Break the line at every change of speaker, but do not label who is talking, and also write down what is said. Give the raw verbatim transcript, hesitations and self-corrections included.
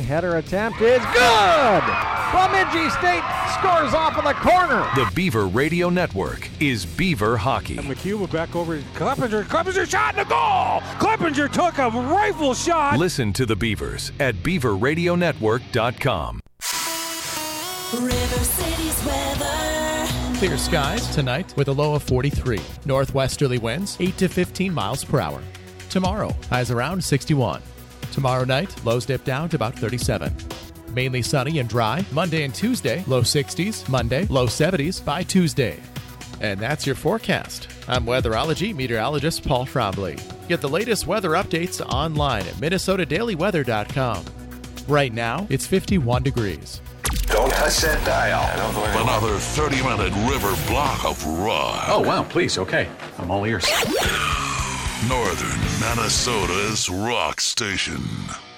header attempt is good! Bemidji State scores off of the corner.
The Beaver Radio Network is Beaver Hockey.
And McHugh back over. Kleppinger. Kleppinger shot in the goal! Kleppinger took a rifle shot.
Listen to the Beavers at beaver radio network dot com.
River City's weather.
Clear skies tonight with a low of forty-three. Northwesterly winds eight to fifteen miles per hour. Tomorrow, highs around sixty-one. Tomorrow night, lows dip down to about thirty-seven. Mainly sunny and dry. Monday and Tuesday, low sixties. Monday, low seventies by Tuesday. And that's your forecast. I'm weatherology meteorologist Paul Trombley. Get the latest weather updates online at minnesota daily weather dot com. Right now, it's fifty-one degrees.
Don't touch that dial.
Another thirty-minute river block of rock.
Oh, wow, please, okay. I'm all ears.
Northern Minnesota's rock station.